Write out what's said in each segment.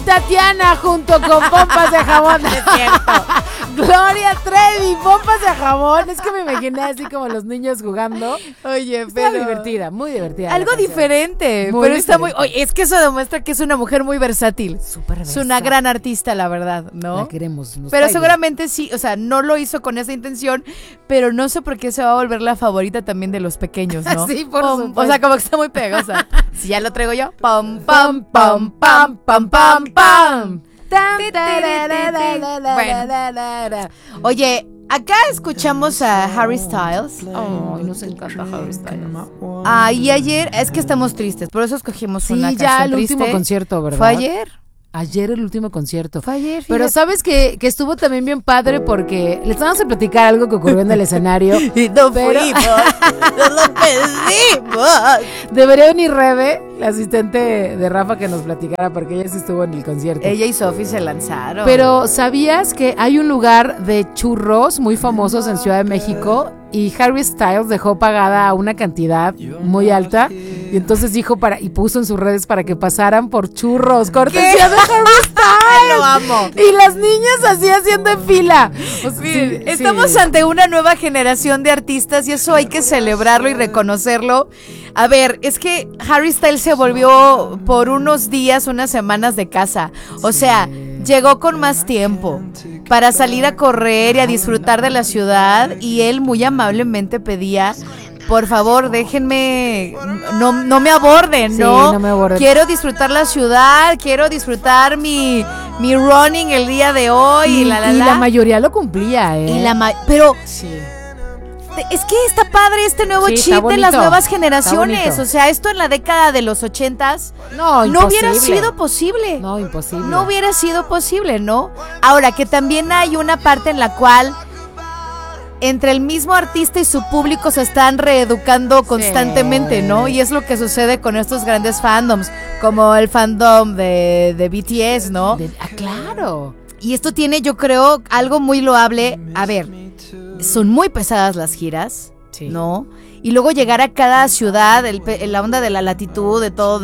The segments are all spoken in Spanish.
Tatiana junto con pompas de jabón. Es cierto. Gloria Trevi, pompas de jabón. Es que me imaginé así como los niños jugando. Oye, Está divertida, muy divertida. Algo diferente, muy pero diferente. está muy... Oye, es que eso demuestra que es una mujer muy versátil. Súper Es una gran artista, la verdad, ¿no? La queremos. Pero seguramente sí, o sea, no lo hizo con esa intención, pero no sé por qué se va a volver la favorita también de los pequeños, ¿no? Sí, por Pum, supuesto. o sea, como que está muy pegajosa. Si ya lo traigo yo. Pam, pam, pam, pam, pam, pam, pam. Bueno. Oye, acá escuchamos a Harry Styles. Ay, nos encanta Harry Styles. Ah, y ayer, es que estamos tristes, por eso escogimos una Sí, canción ya el triste. último concierto, ¿verdad? ¿Fue ayer? Ayer el último concierto. Fue ayer, Pero fíjate. sabes que estuvo también bien padre porque les vamos a platicar algo que ocurrió en el escenario. Y no pero- fuimos, no lo pedimos. Debería venir Rebe, la asistente de Rafa, que nos platicara porque ella sí estuvo en el concierto. Ella y Sophie se lanzaron. Pero ¿sabías que hay un lugar de churros muy famosos en Ciudad de México? Y Harry Styles dejó pagada una cantidad muy alta y entonces dijo y puso en sus redes para que pasaran por churros, cortesía de Harry Styles. Lo amo. Y las niñas así haciendo en fila. O sea, sí, Estamos sí. ante una nueva generación de artistas y eso hay que celebrarlo y reconocerlo. A ver, es que Harry Styles se volvió por unos días, unas semanas de casa. O sea, llegó con más tiempo para salir a correr y a disfrutar de la ciudad y él muy amablemente pedía: por favor, déjenme, no me aborden, Sí, ¿no? no me aborden. Quiero disfrutar la ciudad, quiero disfrutar mi running el día de hoy y la mayoría lo cumplía, ¿eh? Pero Sí. es que está padre este nuevo Sí, está chip de las bonito, nuevas está generaciones. bonito. O sea, esto en la década de los 80s No, no hubiera imposible. sido posible. No, imposible. No hubiera sido posible, ¿no? Ahora, que también hay una parte en la cual entre el mismo artista y su público se están reeducando constantemente, ¿no? Y es lo que sucede con estos grandes fandoms, como el fandom de BTS, ¿no? Claro. Y esto tiene, yo creo, algo muy loable. A ver, son muy pesadas las giras, Sí. ¿no? Y luego llegar a cada ciudad, la onda de la latitud, de todo,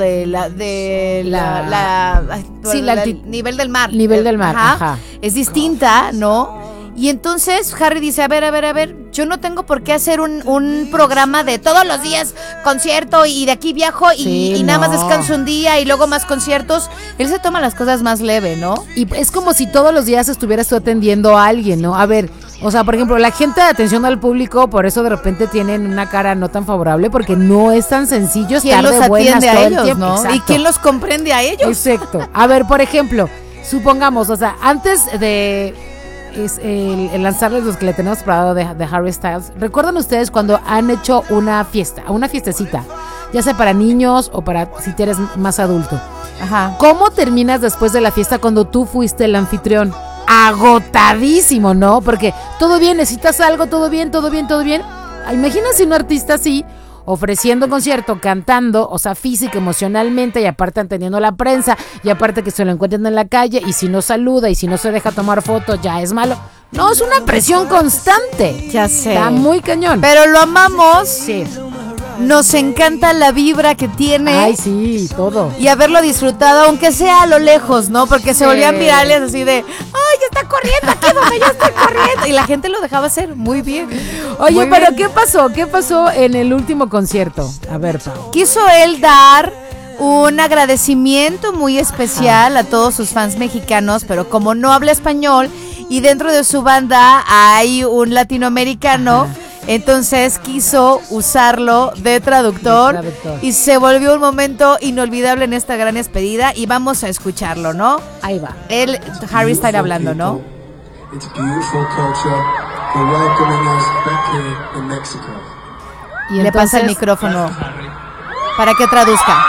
Sí, la nivel del mar. Nivel del mar, ajá. Es distinta, ¿no? Y entonces Harry dice, a ver, yo no tengo por qué hacer un programa de todos los días concierto y de aquí viajo y nada más no. descanso un día y luego más conciertos. Él se toma las cosas más leve, ¿no? Y es como si todos los días estuvieras tú atendiendo a alguien, ¿no? A ver, o sea, por ejemplo, la gente de atención al público, por eso de repente tienen una cara no tan favorable, porque no es tan sencillo ¿Quién estar los de buenas atiende a todo el ellos, tiempo. no? Exacto. ¿Y quién los comprende a ellos? Exacto. A ver, por ejemplo, supongamos, o sea, antes de el lanzarles los que le tenemos preparado de Harry Styles, ¿recuerdan ustedes cuando han hecho una fiestecita? Ya sea para niños o para si eres más adulto. Ajá. ¿Cómo terminas después de la fiesta cuando tú fuiste el anfitrión? Agotadísimo, ¿no? Porque todo bien, necesitas algo, todo bien. Imagínate un artista así, ofreciendo concierto, cantando, o sea, física, emocionalmente, y aparte atendiendo a la prensa, y aparte que se lo encuentren en la calle, y si no saluda, y si no se deja tomar fotos, ya es malo. No, es una presión constante. Ya sé. Está muy cañón. Pero lo amamos. Sí. Nos encanta la vibra que tiene. Ay, sí, todo. Y haberlo disfrutado, aunque sea a lo lejos, ¿no? Porque se volvían virales así de, ¡ay, ya está corriendo! ¡Aquí donde yo estoy corriendo! Y la gente lo dejaba hacer muy bien. Oye, Muy pero bien. ¿qué pasó? ¿Qué pasó en el último concierto? A ver, Pau. Quiso él dar un agradecimiento muy especial a todos sus fans mexicanos, pero como no habla español y dentro de su banda hay un latinoamericano, entonces quiso usarlo de traductor, y se volvió un momento inolvidable en esta gran despedida y vamos a escucharlo, ¿no? Ahí va. Él, Harry está hablando, ¿no? It's beautiful culture. We're welcoming us back here in Mexico. Y Le pasa el entonces- micrófono para que traduzca.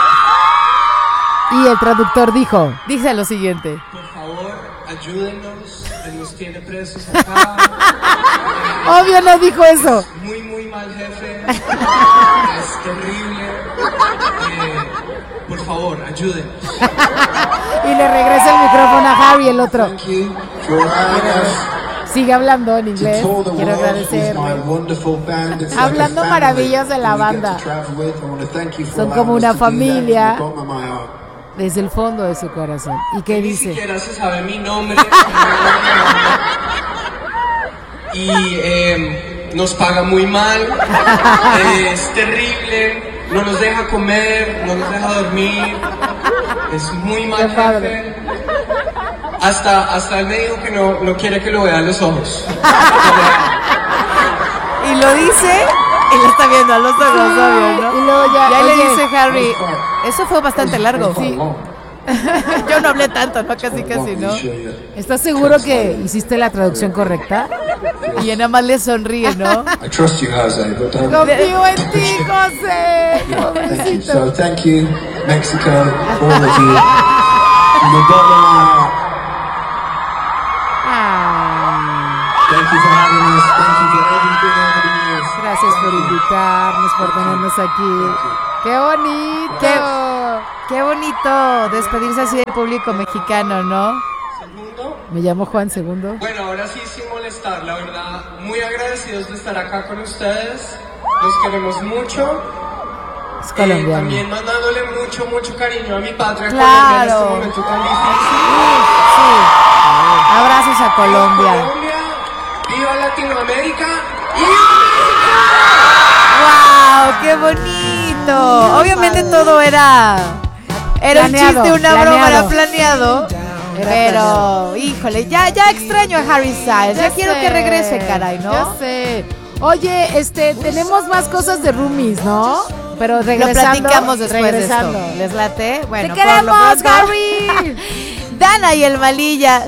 Y el traductor dijo, Dice lo siguiente. Por favor, ayúdenos, él nos tiene presos acá. obvio no dijo eso. Muy mal jefe. Es terrible. Por favor, ayúdenos. Y le regresa el micrófono a Harry, el otro. Thank you for allowing us Sigue hablando en to inglés. tour the Quiero world with agradecer. my wonderful band. It's Hablando like a family maravillas de la we get banda. to travel with. I want to thank you for Son allowing como us una to do that familia. from the bottom of my heart. Desde el fondo de su corazón. ¿Y qué Ni dice? siquiera se sabe mi nombre. Y nos paga muy mal. Es terrible. No nos deja comer, no nos deja dormir. Es muy mal Qué padre. jefe. Hasta él me dijo que no quiere que lo vea a los ojos. Y lo dice y lo está viendo a los ojos, obvio, ¿no? Y luego ya, le oye, dice Harry, eso fue bastante largo. Sí. Yo no hablé tanto, ¿no? Casi, ¿no? ¿estás seguro que hiciste la traducción correcta? Y ella nada más le sonríe, ¿no? I trust you, Jose, but Confío en ti, José. Pobrecito. So thank you, Mexico, all of you. Your brother, thank you for having us. Thank you for everything over the years. Gracias por invitarnos, por tenernos aquí. ¡Qué bonito! Qué bonito despedirse así del público mexicano, ¿no? Segundo. Me llamo Juan Segundo. Bueno, ahora sí, sin molestar, la verdad, muy agradecidos de estar acá con ustedes. Los queremos mucho. Es colombiano. También mandándole mucho cariño a mi patria Claro. Colombia en este momento tan difícil. Sí. Abrazos a Colombia. ¡Viva Latinoamérica! ¡Wow! ¡Qué bonito! Obviamente todo era un Planeado, chiste, una broma, era planeado. planeado. Era Pero, planeado. híjole, ya extraño a Harry Styles. Ya quiero que regrese, caray, ¿no? Ya sé. Oye, tenemos más cosas de roomies, ¿no? Pero Lo regresando. platicamos después regresando. de esto. ¿Les late? Bueno, ¡Te por lo queremos, pronto, Harry! Dana y el Malilla